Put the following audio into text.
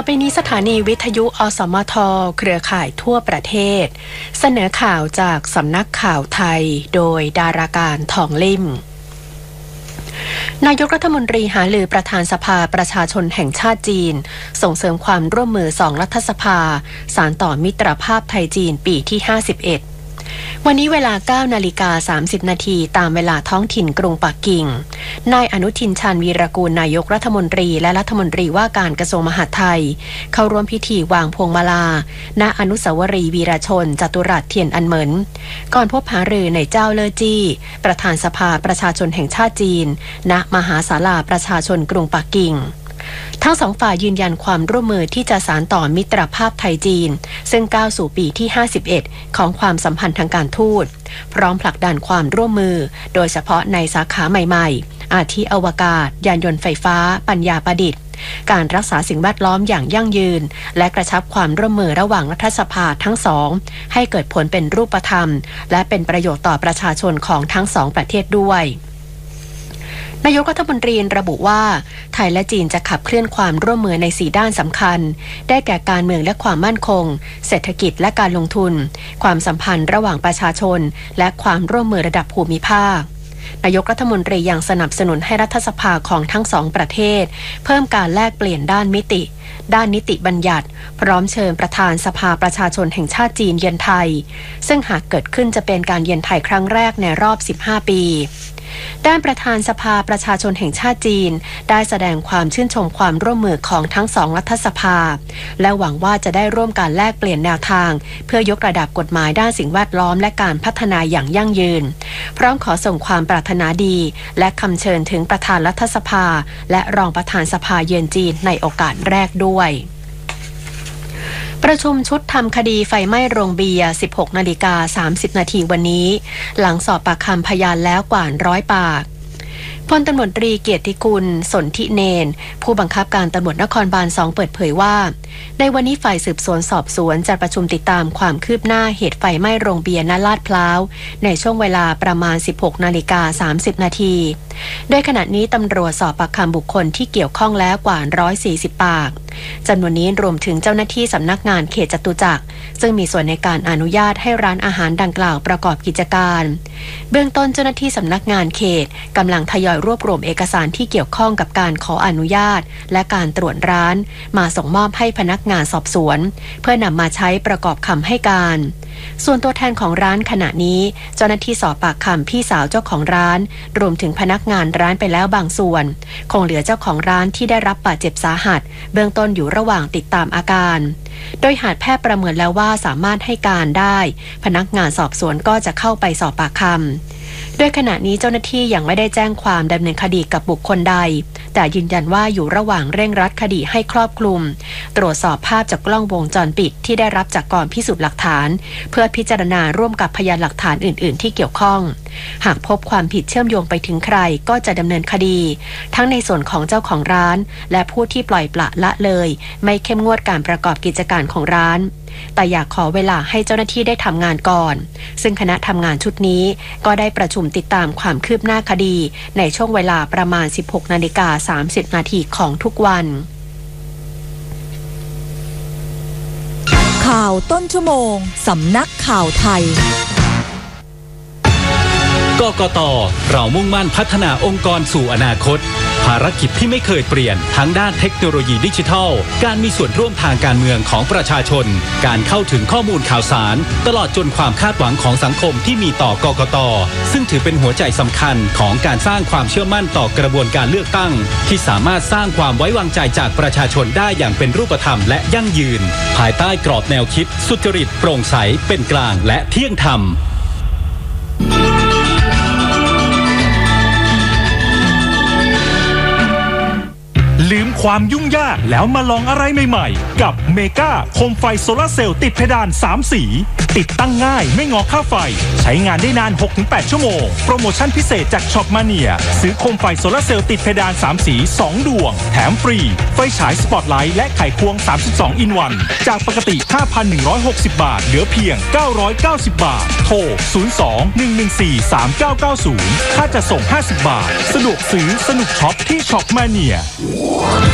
ไปนี้สถานีวิทยุอสมทเครือข่ายทั่วประเทศเสนอข่าวจากสำนักข่าวไทยโดยดาราการทองลิ่มนายกรัฐมนตรีหารือประธานสภาประชาชนแห่งชาติจีนส่งเสริมความร่วมมือ2รัฐสภาสานต่อมิตรภาพไทยจีนปีที่51วันนี้เวลา 9:30 นาทีตามเวลาท้องถิ่นกรุงปักกิ่งนายอนุทินชาญวีรกูลนายกรัฐมนตรีและรัฐมนตรีว่าการกระทรวงมหาดไทยเข้าร่วมพิธีวางพวงมาลาณอนุสาวรีย์วีรชนจตุรัสเทียนอันเหมินก่อนพบหารือในเจ้าเลอจี้ประธานสภาประชาชนแห่งชาติจีนณมหาศาลาประชาชนกรุงปักกิ่งทั้งสองฝ่ายยืนยันความร่วมมือที่จะสานต่อมิตรภาพไทยจีนซึ่งก้าวสู่ปีที่51ของความสัมพันธ์ทางการทูตพร้อมผลักดันความร่วมมือโดยเฉพาะในสาขาใหม่ๆอาทิอวกาศยานยนต์ไฟฟ้าปัญญาประดิษฐ์การรักษาสิ่งแวดล้อมอย่างยั่งยืนและกระชับความร่วมมือระหว่างรัฐสภาทั้งสองให้เกิดผลเป็นรูปธรรมและเป็นประโยชน์ต่อประชาชนของทั้งสองประเทศด้วยนายกรัฐมนตรีระบุว่าไทยและจีนจะขับเคลื่อนความร่วมมือใน4ด้านสำคัญได้แก่การเมืองและความมั่นคงเศรษฐกิจและการลงทุนความสัมพันธ์ระหว่างประชาชนและความร่วมมือระดับภูมิภาคนายกรัฐมนตรียังสนับสนุนให้รัฐสภาของทั้งสองประเทศเพิ่มการแลกเปลี่ยนด้านนิติบัญญัติพร้อมเชิญประธานสภาประชาชนแห่งชาติจีนเยือนไทยซึ่งหากเกิดขึ้นจะเป็นการเยือนไทยครั้งแรกในรอบ15ปีด้านประธานสภาประชาชนแห่งชาติจีนได้แสดงความชื่นชมความร่วมมือของทั้งสองรัฐสภาและหวังว่าจะได้ร่วมการแลกเปลี่ยนแนวทางเพื่อยกระดับกฎหมายด้านสิ่งแวดล้อมและการพัฒนาอย่างยั่งยืนพร้อมขอส่งความปรารถนาดีและคำเชิญถึงประธานรัฐสภาและรองประธานสภาเยือนจีนในโอกาสแรกด้วยประชุมชุดทำคดีไฟไหม้โรงเบียร์ 16:30 นาทีวันนี้หลังสอบปากคำพยานแล้วกว่า100 ปากพลตำรวจตรีเกียรติกุลสนธิเนนผู้บังคับการตำรวจนครบาล2เปิดเผยว่าในวันนี้ฝ่ายสืบสวนสอบสวนจะประชุมติดตามความคืบหน้าเหตุไฟไหม้โรงเบียร์ณลาดพร้าวในช่วงเวลาประมาณ 16:30 นาทีโดยขณะนี้ตำรวจสอบปากคำบุคคลที่เกี่ยวข้องแล้วกว่า140 ปากจำนวนนี้รวมถึงเจ้าหน้าที่สำนักงานเขตจตุจักรซึ่งมีส่วนในการอนุญาตให้ร้านอาหารดังกล่าวประกอบกิจการเบื้องต้นเจ้าหน้าที่สำนักงานเขตกำลังทยอยรวบรวมเอกสารที่เกี่ยวข้องกับการขออนุญาตและการตรวจร้านมาส่งมอบให้พนักงานสอบสวนเพื่อนำมาใช้ประกอบคำให้การส่วนตัวแทนของร้านขณะนี้เจ้าหน้าที่สอบปากคำพี่สาวเจ้าของร้านรวมถึงพนักงานร้านไปแล้วบางส่วนคงเหลือเจ้าของร้านที่ได้รับบาดเจ็บสาหัสเบื้องต้นอยู่ระหว่างติดตามอาการโดยหากแพทย์ประเมินแล้วว่าสามารถให้การได้พนักงานสอบสวนก็จะเข้าไปสอบปากคำโดยขณะนี้เจ้าหน้าที่ยังไม่ได้แจ้งความดำเนินคดีกับบุคคลใดแต่ยืนยันว่าอยู่ระหว่างเร่งรัดคดีให้ครอบคลุมตรวจสอบภาพจากกล้องวงจรปิดที่ได้รับจากกองพิสูจน์หลักฐานเพื่อพิจารณาร่วมกับพยานหลักฐานอื่นๆที่เกี่ยวข้องหากพบความผิดเชื่อมโยงไปถึงใครก็จะดำเนินคดีทั้งในส่วนของเจ้าของร้านและผู้ที่ปล่อยปละละเลยไม่เข้มงวดการประกอบกิจการของร้านแต่อยากขอเวลาให้เจ้าหน้าที่ได้ทำงานก่อนซึ่งคณะทำงานชุดนี้ก็ได้ประชุมติดตามความคืบหน้าคดีในช่วงเวลาประมาณ 16:30 นาทีของทุกวันข่าวต้นชั่วโมงสำนักข่าวไทยกกต.เรามุ่งมั่นพัฒนาองค์กรสู่อนาคตภารกิจที่ไม่เคยเปลี่ยนทั้งด้านเทคโนโลยีดิจิทัลการมีส่วนร่วมทางการเมืองของประชาชนการเข้าถึงข้อมูลข่าวสารตลอดจนความคาดหวังของสังคมที่มีต่อกกต.ซึ่งถือเป็นหัวใจสำคัญของการสร้างความเชื่อมั่นต่อกระบวนการเลือกตั้งที่สามารถสร้างความไว้วางใจจากประชาชนได้อย่างเป็นรูปธรรมและยั่งยืนภายใต้กรอบแนวคิดสุจริตโปร่งใสเป็นกลางและเที่ยงธรรมลืมความยุ่งยากแล้วมาลองอะไรใหม่ๆกับเมกาโคมไฟโซลาร์เซลล์ติดเพดาน3สีติดตั้งง่ายไม่งอค่าไฟใช้งานได้นาน 6-8 ชั่วโมงโปรโมชั่นพิเศษจากช็อปมาเนียซื้อโคมไฟโซลาร์เซลล์ติดเพดาน3สี2ดวงแถมฟรีไฟฉายสปอตไลท์และไขควง32อินวันจากปกติ 5,160 บาทเหลือเพียง990 บาทโทร 02-114-3990 ค่าจะส่ง50 บาทสะดวกซื้อสนุกช็อปที่ช็อปมาเนีย